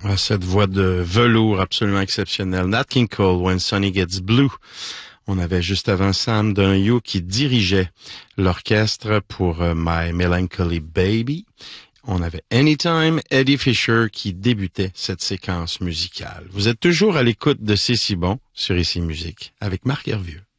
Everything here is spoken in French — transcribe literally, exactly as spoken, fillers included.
Ah, cette voix de velours absolument exceptionnelle. Nat King Cole, When Sunny Gets Blue. On avait juste avant Sam Donahue qui dirigeait l'orchestre pour uh, My Melancholy Baby. On avait Anytime, Eddie Fisher qui débutait cette séquence musicale. Vous êtes toujours à l'écoute de C'est si bon sur Ici Musique avec Marc Hervieux.